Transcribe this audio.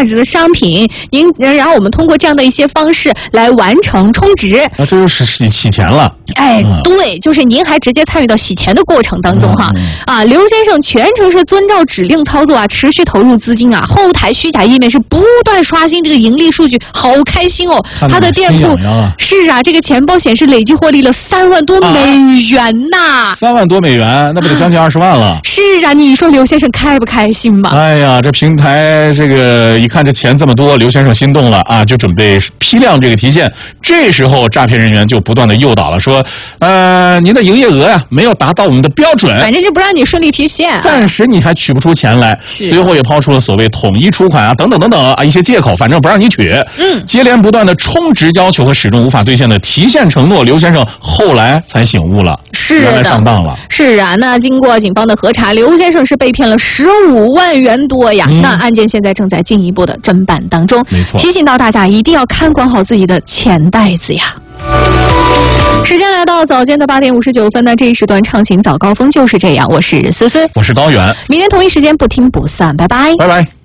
价值的商品，然后我们通过这样的一些方式来完成充值。 那这就是洗钱了。 哎，对，就是您还直接参与到洗钱的过程当中哈。刘先生全程是遵照指令操作啊，持续投入资金啊，后台虚假页面是不断刷新这个盈利数据，好开心哦。他的店铺是啊，这个钱包显示累计获利了3万多美元呐 ，3万多美元，那不得将近20万了？ 是啊，你说刘先生开不开心嘛？ 哎呀，这平台这个一看这钱这么多，刘先生心动了啊，就准备批量这个提现。这时候诈骗人员就不断的诱导了，说，您的营业额呀没有达到我们的标准， 反正就不让你顺利提现， 暂时你还取不出钱来。随后也抛出了所谓统一出款啊，等等等等啊一些借口，反正不让你取。接连不断的充值要求和始终无法兑现的提现承诺，刘先生后来才醒悟了，原来上当了。 是啊，那经过警方的核查，刘先生是被骗了15万元多呀。那案件现在正在进一步的侦办当中。 没错， 提醒到大家一定要看管好自己的钱袋子呀。时间来到早间的8点59分呢，这一时段畅行早高峰就是这样。我是思思， 我是高远， 明天同一时间不听不散，拜拜， 拜拜。